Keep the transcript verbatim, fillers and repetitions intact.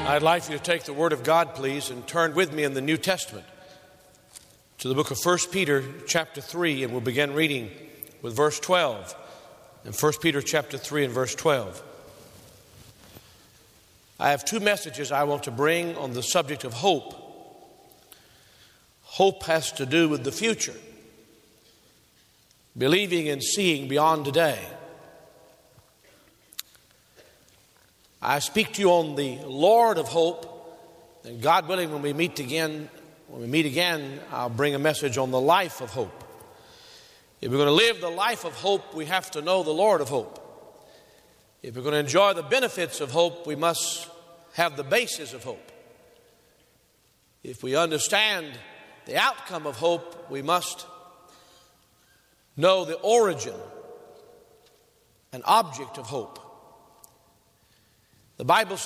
I'd like for you to take the Word of God, please, and turn with me in the New Testament to the book of First Peter chapter three, and we'll begin reading with verse twelve. In First Peter chapter three and verse twelve. I have two messages I want to bring on the subject of hope. Hope has to do with the future, believing and seeing beyond today. I speak to you on the Lord of hope, and God willing, when we meet again, when we meet again, I'll bring a message on the life of hope. If we're going to live the life of hope, we have to know the Lord of hope. If we're going to enjoy the benefits of hope, we must have the basis of hope. If we understand the outcome of hope, we must know the origin and object of hope. The Bible